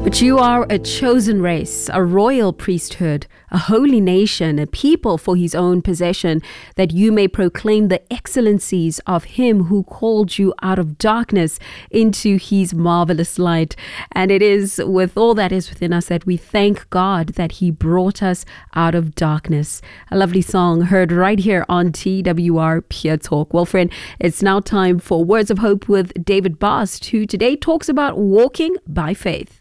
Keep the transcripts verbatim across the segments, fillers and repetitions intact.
But you are a chosen race, a royal priesthood, a holy nation, a people for his own possession, that you may proclaim the excellencies of him who called you out of darkness into his marvelous light. And it is with all that is within us that we thank God that he brought us out of darkness. A lovely song heard right here on T W R Pure Talk. Well, friend, it's now time for Words of Hope with David Bast, who today talks about walking by faith.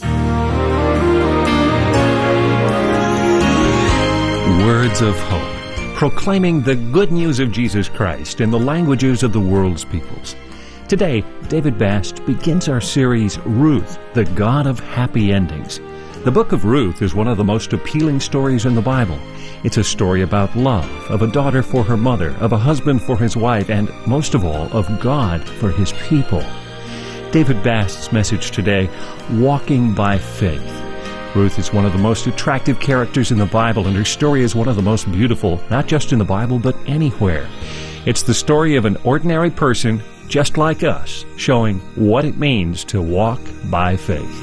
Words of Hope, proclaiming the good news of Jesus Christ in the languages of the world's peoples. Today, David Bast begins our series, Ruth, the God of Happy Endings. The book of Ruth is one of the most appealing stories in the Bible. It's a story about love, of a daughter for her mother, of a husband for his wife, and most of all, of God for his people. David Bast's message today, Walking by Faith. Ruth is one of the most attractive characters in the Bible, and her story is one of the most beautiful, not just in the Bible, but anywhere. It's the story of an ordinary person, just like us, showing what it means to walk by faith.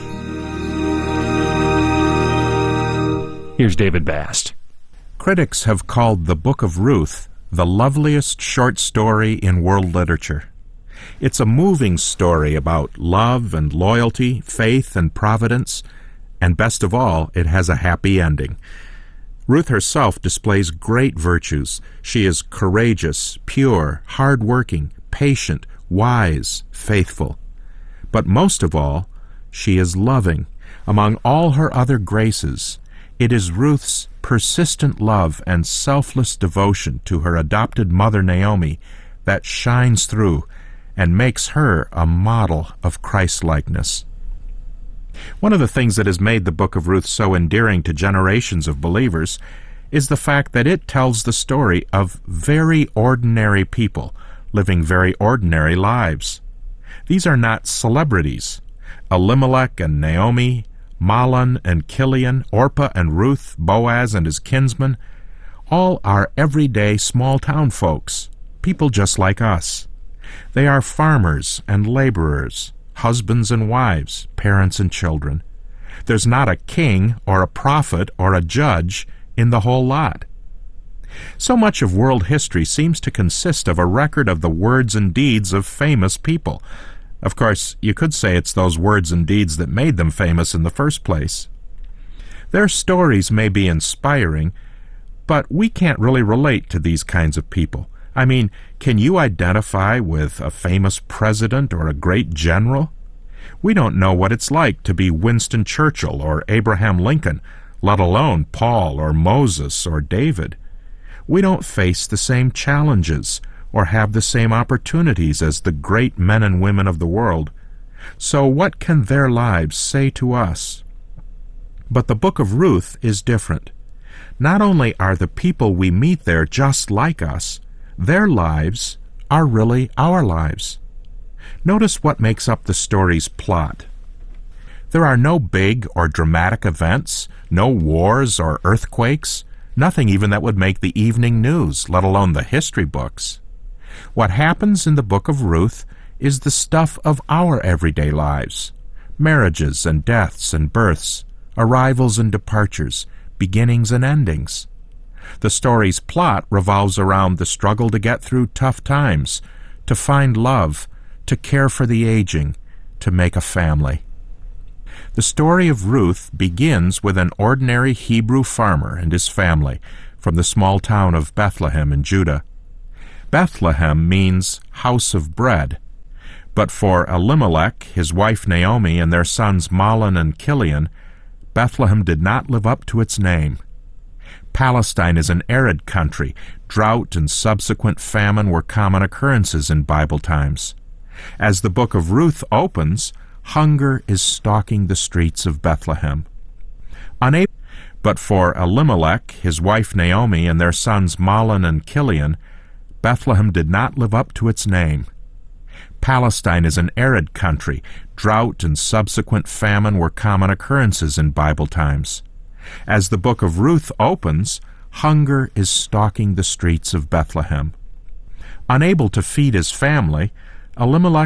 Here's David Bast. Critics have called the Book of Ruth the loveliest short story in world literature. It's a moving story about love and loyalty, faith and providence, and best of all, it has a happy ending. Ruth herself displays great virtues. She is courageous, pure, hard-working, patient, wise, faithful. But most of all, she is loving. Among all her other graces, it is Ruth's persistent love and selfless devotion to her adopted mother Naomi that shines through and makes her a model of Christ-likeness. One of the things that has made the book of Ruth so endearing to generations of believers is the fact that it tells the story of very ordinary people living very ordinary lives. These are not celebrities. Elimelech and Naomi, Mahlon and Chilion, Orpah and Ruth, Boaz and his kinsmen, all are everyday small-town folks, people just like us. They are farmers and laborers, husbands and wives, parents and children. There's not a king or a prophet or a judge in the whole lot. So much of world history seems to consist of a record of the words and deeds of famous people. Of course, you could say it's those words and deeds that made them famous in the first place. Their stories may be inspiring, but we can't really relate to these kinds of people. I mean, can you identify with a famous president or a great general? We don't know what it's like to be Winston Churchill or Abraham Lincoln, let alone Paul or Moses or David. We don't face the same challenges or have the same opportunities as the great men and women of the world. So what can their lives say to us? But the book of Ruth is different. Not only are the people we meet there just like us, their lives are really our lives. Notice what makes up the story's plot. There are no big or dramatic events, no wars or earthquakes, nothing even that would make the evening news, let alone the history books. What happens in the book of Ruth is the stuff of our everyday lives. Marriages and deaths and births, arrivals and departures, beginnings and endings. The story's plot revolves around the struggle to get through tough times, to find love, to care for the aging, to make a family. The story of Ruth begins with an ordinary Hebrew farmer and his family from the small town of Bethlehem in Judah. Bethlehem means house of bread, but for Elimelech, his wife Naomi, and their sons Mahlon and Chilion, Bethlehem did not live up to its name. Palestine is an arid country. Drought and subsequent famine were common occurrences in Bible times. As the book of Ruth opens, hunger is stalking the streets of Bethlehem. Unable, but for Elimelech, his wife Naomi, and their sons Mahlon and Chilion, Bethlehem did not live up to its name. Palestine is an arid country. Drought and subsequent famine were common occurrences in Bible times. As the book of Ruth opens, hunger is stalking the streets of Bethlehem. Unable to feed his family, Elimelech